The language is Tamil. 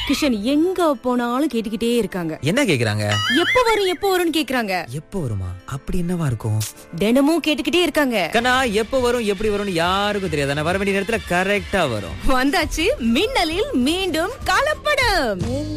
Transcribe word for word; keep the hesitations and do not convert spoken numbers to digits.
கிஷன் எங்க போனாலும் கேட்டுக்கிட்டே இருக்காங்க. என்ன கேக்குறாங்க? எப்ப வரும் எப்ப வரும்னு கேக்குறாங்க. எப்ப வருமா? அப்படி என்னவா இருக்கும்? தினமும் கேட்டுக்கிட்டே இருக்காங்க. கண்ணா எப்ப வரும் எப்படி வரும்னு யாருக்கும் தெரியாது. ஆனா வர வேண்டிய நேரத்துல கரெக்டா வரும். வந்தாச்சு மின்னலில் மீண்டும் கலப்படம்.